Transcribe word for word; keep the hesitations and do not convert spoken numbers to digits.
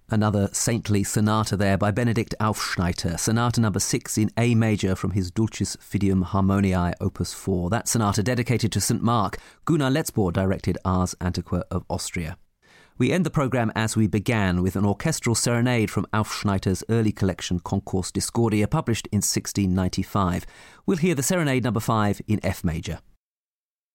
Another saintly sonata there by Benedikt Aufschneiter, sonata number six in A major from his Dulcis Fidium Harmoniae opus four. That sonata dedicated to Saint Mark. Gunnar Letzbohr directed Ars Antiqua of Austria. We end the programme as we began with an orchestral serenade from Aufschneiter's early collection Concours Discordia, published in sixteen ninety-five. We'll hear the serenade number five in F major.